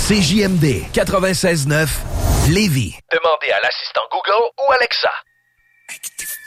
CJMD 96.9 Lévis. Demandez à l'assistant Google ou Alexa.